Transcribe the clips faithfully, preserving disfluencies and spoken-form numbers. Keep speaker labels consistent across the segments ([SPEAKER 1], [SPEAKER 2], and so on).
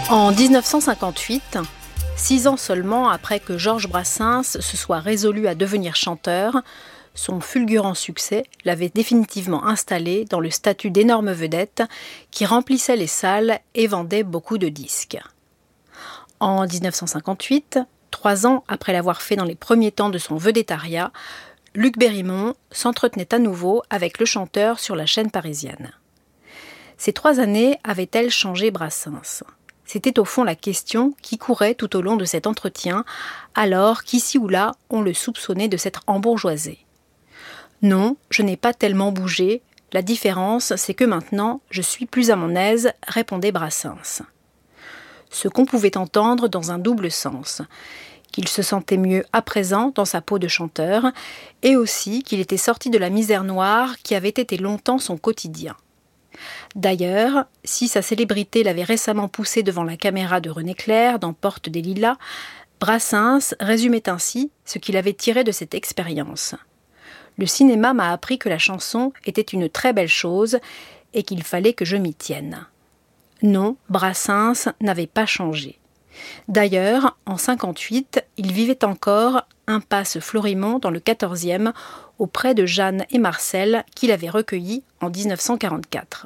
[SPEAKER 1] En dix-neuf cent cinquante-huit, six ans seulement après que Georges Brassens se soit résolu à devenir chanteur, son fulgurant succès l'avait définitivement installé dans le statut d'énorme vedette qui remplissait les salles et vendait beaucoup de disques. En dix-neuf cent cinquante-huit, trois ans après l'avoir fait dans les premiers temps de son vedettariat, Luc Berrymont s'entretenait à nouveau avec le chanteur sur la chaîne parisienne. Ces trois années avaient-elles changé Brassens ? C'était au fond la question qui courait tout au long de cet entretien, alors qu'ici ou là, on le soupçonnait de s'être embourgeoisé. « Non, je n'ai pas tellement bougé. La différence, c'est que maintenant, je suis plus à mon aise », répondait Brassens. Ce qu'on pouvait entendre dans un double sens, qu'il se sentait mieux à présent dans sa peau de chanteur, et aussi qu'il était sorti de la misère noire qui avait été longtemps son quotidien. D'ailleurs, si sa célébrité l'avait récemment poussé devant la caméra de René Clair dans Porte des Lilas, Brassens résumait ainsi ce qu'il avait tiré de cette expérience. Le cinéma m'a appris que la chanson était une très belle chose et qu'il fallait que je m'y tienne. Non, Brassens n'avait pas changé. D'ailleurs, en cinquante-huit, il vivait encore impasse Florimond dans le quatorzième, auprès de Jeanne et Marcel, qu'il avait recueillis en dix-neuf cent quarante-quatre.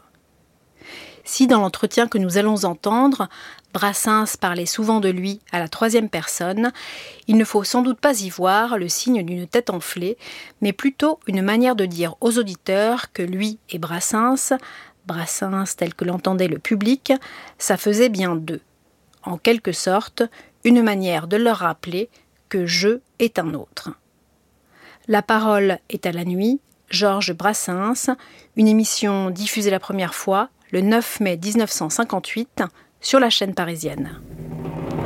[SPEAKER 1] Si dans l'entretien que nous allons entendre, Brassens parlait souvent de lui à la troisième personne, il ne faut sans doute pas y voir le signe d'une tête enflée, mais plutôt une manière de dire aux auditeurs que lui et Brassens, Brassens tel que l'entendait le public, ça faisait bien deux. En quelque sorte, une manière de leur rappeler que je est un autre. La parole est à la nuit, Georges Brassens, une émission diffusée la première fois le neuf mai dix-neuf cent cinquante-huit sur la chaîne parisienne.